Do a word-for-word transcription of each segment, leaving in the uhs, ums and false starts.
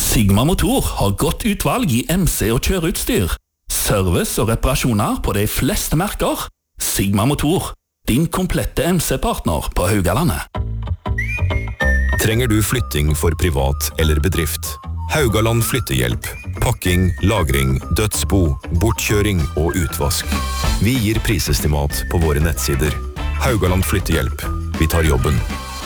Sigma Motor har godt utvalg i M C og kjøreutstyr. Service og reparasjoner på de fleste merker. Sigma Motor, din komplette M C-partner på Haugalandet. Trenger du flytting for privat eller bedrift? Haugaland flyttehjelp. Pakking, lagring, dødsbo, bortkjøring og utvask. Vi gir prisestimat på våre nettsider. Haugaland flyttehjelp. Vi tar jobben.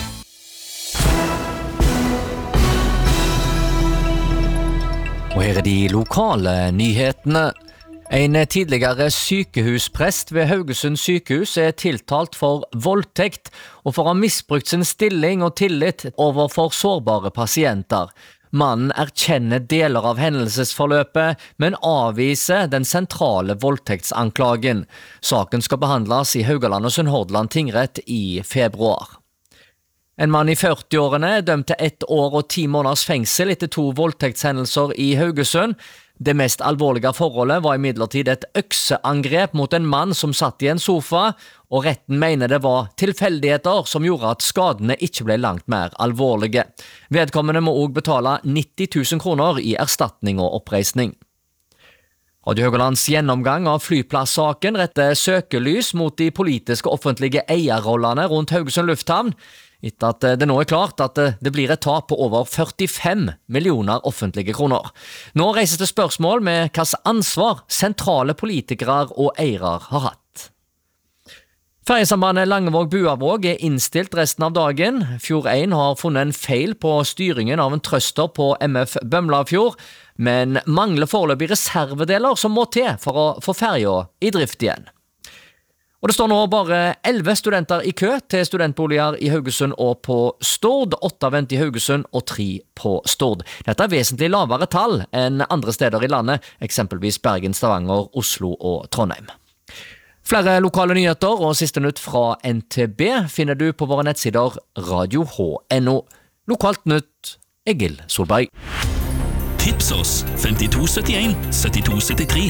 Og her er de lokale nyhetene. En tidligere sykehusprest ved Haugesund sykehus er tiltalt for voldtekt og for å ha misbrukt sin stilling og tillit overfor sårbare pasienter. Mannen erkjenner deler av hendelsesforløpet, men avviser den sentrale voldtektsanklagen. Saken skal behandles i Haugaland og Sunnhordland tingrett i februar. En mann i førti-årene er dømt til ett år og ti måneders fengsel etter to voldtektshendelser i Haugesund. Det mest alvorlige forholdet var imidlertid et økseangrep mot en mann som satt i en sofa, og retten mener det var tilfeldigheter som gjorde at skadene ikke ble langt mer alvorlige. Vedkommende må også betale nitti tusen kroner i erstatning og oppreisning. Radio Haugalands gjennomgang av flyplasssaken retter søkelys mot de politiske offentlige eierrollene rundt Haugesund lufthavn, etter at det nå er klart at det blir et tap på over førtifem millioner offentlige kroner. Nå reises det spørsmål med hvilket ansvar sentrale politikere og eiere har hatt. Ferjesambandet Langevåg-Buavåg er innstilt resten av dagen. Fjord én har funnet en feil på styringen av en trøster på M F Bømlafjord, men mangler foreløpig reservedeler som må til for å få ferja i drift igjen. Og det står nå bare elleve studenter i kø til studentboliger i Haugesund og på Stord. Åtte venter i Haugesund og tre på Stord. Dette er vesentlig lavere tall enn andre steder i landet, eksempelvis Bergen, Stavanger, Oslo og Trondheim. Flere lokale nyheter og siste nytt fra N T B finner du på våre nettsider radio h punktum n o. Lokalt nytt, Egil Solberg. Tips oss femtito syttien syttito syttitre.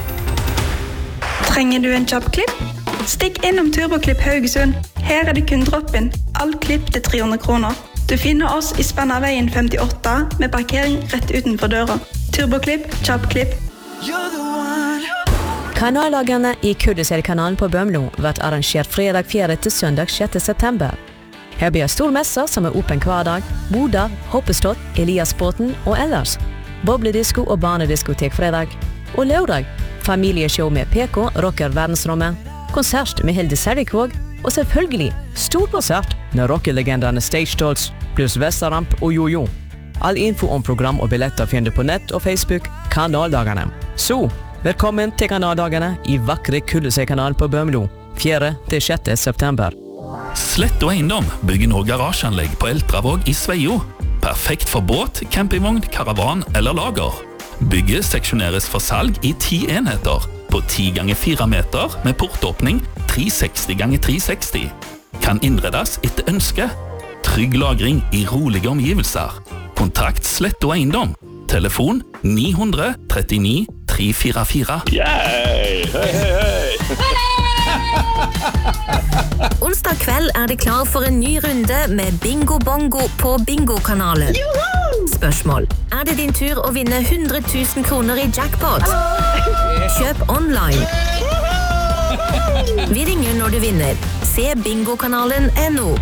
Trenger du en kjapp klipp? Stikk innom TurboKlipp Haugesund. Her er det kun drop-in. All klipp til tre hundre kroner. Du finner oss i Spennaveien femtiåtte med parkering rett utenfor døra. TurboKlipp, kjapp klipp. Kanallagene i Kuddeserikanalen på Bømlo vært arrangert fredag fjerde til søndag sjette september. Her blir stor messe som er åpen hver dag, boder, hoppestått, Eliasbåten og ellers. Bobledisko og barnediskotek fredag. Og lørdag, familieshow med P K, rocker verdensrommet, konsert med Hilde Servikvåg, og selvfølgelig stor konsert med rockelegenderne Stage Dolls, pluss Vestaramp og Jojo. All info om program og billetter finner du på nett og Facebook Kanaldagene. Så, velkommen til Kanaldagene i vakre Kuddeserikanalen på Bømlo, fjerde til sjette september. Slett og Eiendom bygger nå garasjeanlegg på Eltravåg i Sveio. Perfekt for båt, campingvogn, karavan eller lager. Bygget seksjoneres for salg i ti enheter på ti ganger fire meter med portåpning tre seksti ganger tre seksti. Kan innredes etter ønske. Trygg lagring i rolige omgivelser. Kontakt Slett og Eiendom. Telefon ni hundre trettini tre fire fire. Yay! Hei, hei, hei! Onsdag kveld er det klar for en ny runde med Bingo Bongo på Bingo-kanalen. Spørsmål: er det din tur å vinne hundre tusen kroner i jackpot? Kjøp online. Vi ringer når du vinner. Se bingokanalen punkt no.